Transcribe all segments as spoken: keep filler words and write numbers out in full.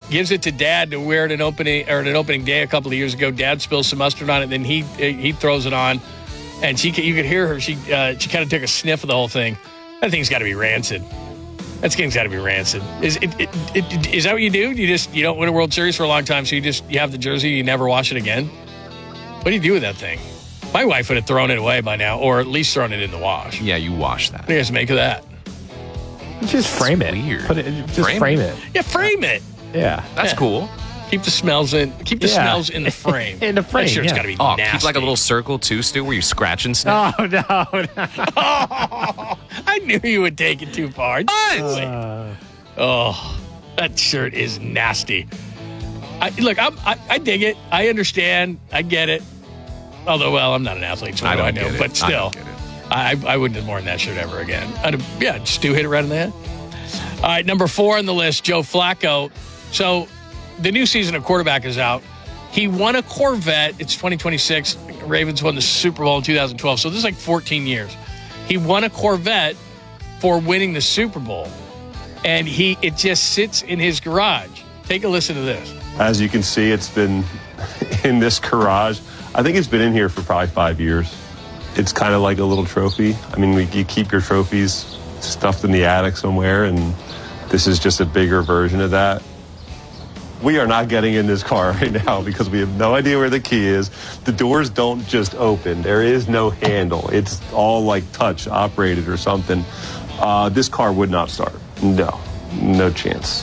gives it to Dad to wear at an opening or at an opening day a couple of years ago. Dad spills some mustard on it, then he he throws it on, and she you could hear her. She uh, she kind of took a sniff of the whole thing. That thing's got to be rancid. That thing's got to be rancid. Is it, it, it, is that what you do? You just you don't win a World Series for a long time, so you just you have the jersey, you never wash it again. What do you do with that thing? My wife would have thrown it away by now, or at least thrown it in the wash. Yeah, you wash that. What do you guys make of that? Just frame it. Weird. Put it. Just Frame frame, it? it. Yeah, frame it. Yeah. That's Yeah. cool. Keep the smells in. Keep the Yeah. smells in the frame. In the frame, That shirt's yeah. got to be Oh, nasty. keep like a little circle too, Stu, where you scratch and sniff. Oh no! no. Oh, I knew you would take it too far. Uh, Oh, that shirt is nasty. I, look, I'm, I, I dig it. I understand. I get it. Although, well, I'm not an athlete, so I I, don't I know. get it. But I still, don't get it. I, I wouldn't have worn that shirt ever again. I'd have, yeah, Stu hit it right in the head. All right, number four on the list, Joe Flacco. So the new season of quarterback is out. He won a Corvette. It's twenty twenty-six. Ravens won the Super Bowl in two thousand twelve. So this is like fourteen years. He won a Corvette for winning the Super Bowl. And he it just sits in his garage. Take a listen to this. As you can see, it's been in this garage. I think it's been in here for probably five years. It's kind of like a little trophy. I mean, we, you keep your trophies stuffed in the attic somewhere, and this is just a bigger version of that. We are not getting in this car right now because we have no idea where the key is. The doors don't just open. There is no handle. It's all like touch operated or something. Uh, this car would not start. No, no chance.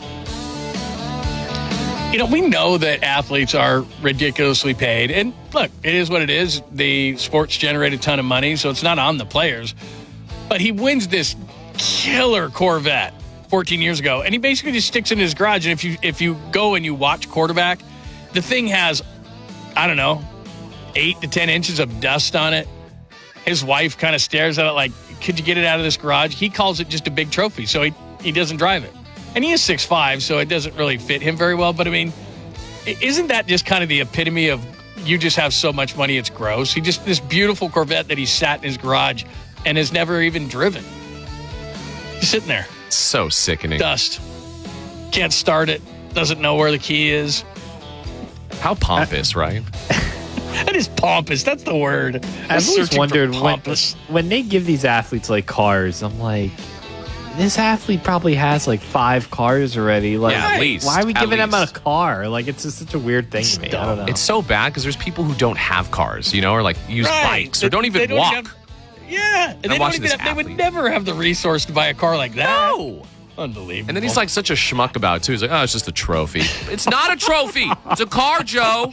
You know, we know that athletes are ridiculously paid. And look, it is what it is. The sports generate a ton of money, so it's not on the players. But he wins this killer Corvette fourteen years ago, and he basically just sticks it in his garage. And if you if you go and you watch quarterback, the thing has, I don't know, eight to ten inches of dust on it. His wife kind of stares at it like, could you get it out of this garage? He calls it just a big trophy, so he, he doesn't drive it. And he is six five, so it doesn't really fit him very well. But, I mean, isn't that just kind of the epitome of you just have so much money, it's gross? He just, this beautiful Corvette that he sat in his garage and has never even driven. He's sitting there. So sickening. Dust. Can't start it. Doesn't know where the key is. How pompous, right? That is pompous. That's the word. I've Searching always for wondered when, pompous. when they give these athletes like cars, I'm like, this athlete probably has like five cars already. Like, Yeah, at least, why are we at giving him a least. car? Like, it's just such a weird thing to me. I don't know. It's so bad because there's people who don't have cars, you know, or like use Right. bikes or don't They- even they don't walk. have- yeah. And they, don't watching even this have, they would athlete. never have the resource to buy a car like that. No. Unbelievable. And then he's like such a schmuck about it too. He's like, oh, it's just a trophy. It's not a trophy. It's a car, Joe.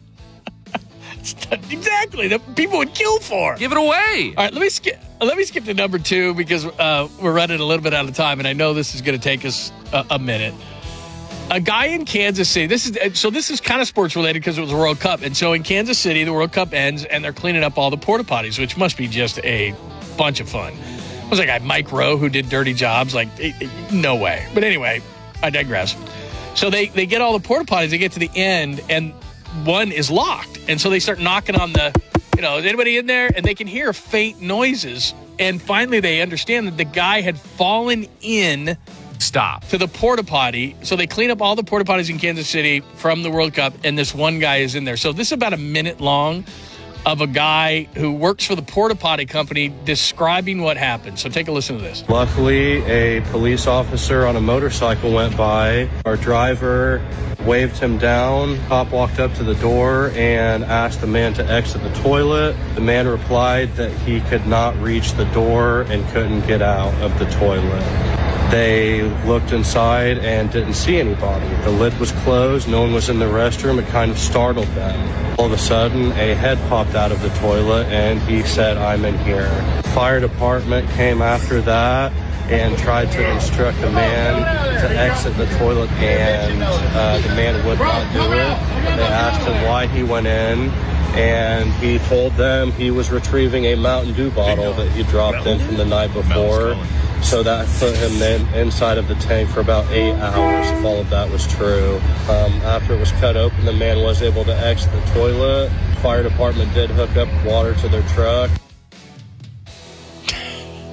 Exactly. That people would kill for. Give it away. All right, let me skip. Let me skip to number two because uh, we're running a little bit out of time, and I know this is going to take us a, a minute. A guy in Kansas City. This is so. This is kind of sports related because it was a World Cup, and so in Kansas City, the World Cup ends, and they're cleaning up all the porta potties, which must be just a bunch of fun. It was like a Mike Rowe who did dirty jobs. Like, it, it, no way. But anyway, I digress. So they they get all the porta potties. They get to the end, and one is locked, and so they start knocking on the, you know, is anybody in there? And they can hear faint noises, and finally they understand that the guy had fallen in Stop. to the porta potty. So they clean up all the porta potties in Kansas City from the World Cup, and this one guy is in there. So this is about a minute long of a guy who works for the porta potty company describing what happened. So take a listen to this. Luckily, a police officer on a motorcycle went by. Our driver waved him down. Cop walked up to the door and asked the man to exit the toilet. The man replied that he could not reach the door and couldn't get out of the toilet. They looked inside and didn't see anybody. The lid was closed. No one was in the restroom. It kind of startled them. All of a sudden, a head popped out of the toilet, and he said, "I'm in here." Fire department came after that and tried to instruct the man to exit the toilet, and uh, the man would not do it. They asked him why he went in, and he told them he was retrieving a Mountain Dew bottle that he dropped in from the night before. So that put him then inside of the tank for about eight hours, if all of that was true. Um, after it was cut open, the man was able to exit the toilet. Fire department did hook up water to their truck.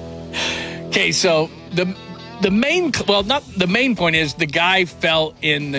Okay, so the the main, well, not the main point is the guy fell in the